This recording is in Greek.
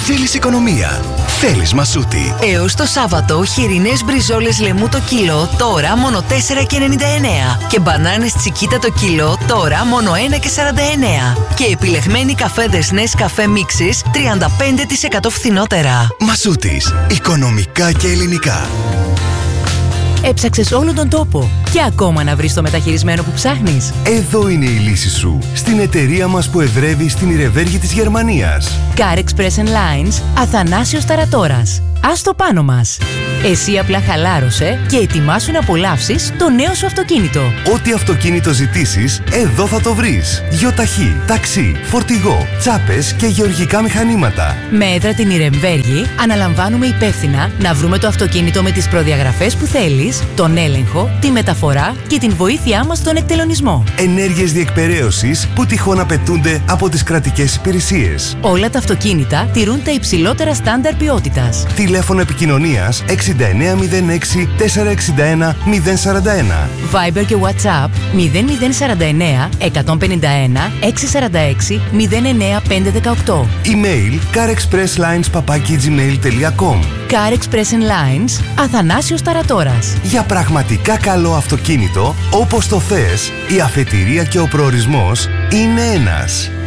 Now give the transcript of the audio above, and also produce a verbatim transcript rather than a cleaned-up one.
Θέλεις οικονομία? Θέλεις Μασούτη. Έως το Σάββατο, χοιρινές μπριζόλες λεμού το κιλό, τώρα μόνο τέσσερα και ενενήντα εννέα. Και μπανάνες τσικίτα το κιλό, τώρα μόνο ένα και σαράντα εννέα. Και επιλεγμένοι καφέδες Nescafé Mixes, τριάντα πέντε τοις εκατό φθηνότερα. Μασούτης. Οικονομικά και ελληνικά. Έψαξες όλο τον τόπο και ακόμα να βρεις το μεταχειρισμένο που ψάχνεις? Εδώ είναι η λύση σου, στην εταιρεία μας που εδρεύει στην Ιρεβέργη της Γερμανίας. Car Express Lines, Αθανάσιος Ταρατόρας. Ας το πάνω μας. Εσύ απλά χαλάρωσε και ετοιμάσου να απολαύσεις το νέο σου αυτοκίνητο. Ό,τι αυτοκίνητο ζητήσεις, εδώ θα το βρεις. Γιοταχή, ταξί, φορτηγό, τσάπες και γεωργικά μηχανήματα. Με έδρα την Ιρεμβέργη, αναλαμβάνουμε υπεύθυνα να βρούμε το αυτοκίνητο με τις προδιαγραφές που θέλεις, τον έλεγχο, τη μεταφορά και την βοήθειά μας στον εκτελονισμό. Ενέργειες διεκπεραίωσης που τυχόν απαιτούνται από τις κρατικές υπηρεσίες. Όλα τα αυτοκίνητα τηρούν τα υψηλότερα στάνταρ ποιότητας. Τηλέφωνο επικοινωνίας εξήντα εννέα μηδέν έξι τετρακόσια εξήντα ένα μηδέν σαράντα ένα. Viber και WhatsApp μηδέν μηδέν σαράντα εννέα εκατόν πενήντα ένα εξακόσια σαράντα έξι μηδέν εννέα πεντακόσια δεκαοκτώ. Email carexpresslines παπάκι gmail τελεία com. Car Express Lines, Αθανάσιος Ταρατόρας. Για πραγματικά καλό αυτοκίνητο, όπως το θες, η αφετηρία και ο προορισμός είναι ένας.